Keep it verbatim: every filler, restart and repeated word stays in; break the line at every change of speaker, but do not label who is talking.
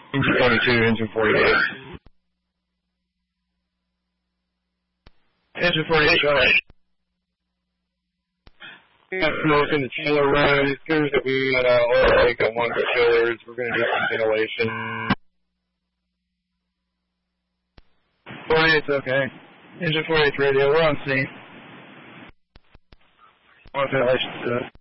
Engine twenty-two, engine forty-eight. Engine forty-eight, go ahead. We got smoke in the chiller room. It appears that we got uh, oil leak on one of the chillers. We're going to do some ventilation. forty-eight's okay. Engine forty-eight's radio, we're on scene. Ventilation good.